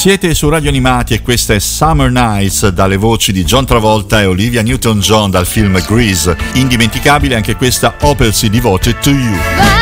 Siete su Radio Animati e questa è Summer Nights, dalle voci di John Travolta e Olivia Newton-John dal film Grease. Indimenticabile anche questa Opelsi Devoted to You.